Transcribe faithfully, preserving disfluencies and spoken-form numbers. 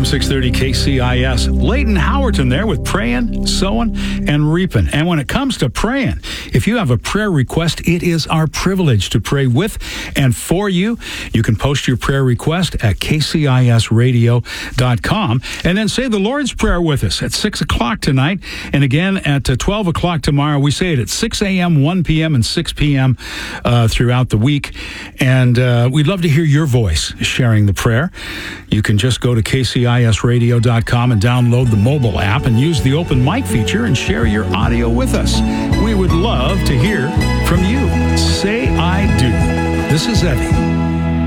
six thirty K C I S. Leighton Howerton there with praying, sowing, and reaping. And when it comes to praying, if you have a prayer request, it is our privilege to pray with and for you. You can post your prayer request at K C I S radio dot com and then say the Lord's Prayer with us at six o'clock tonight. And again at uh, twelve o'clock tomorrow. We say it at six a.m., one p.m., and six p.m. Uh, throughout the week. And uh, we'd love to hear your voice sharing the prayer. You can just go to K C I S radio dot com and download the mobile app and use the open mic feature and share your audio with us. We would love to hear from you. Say I do. This is Evie.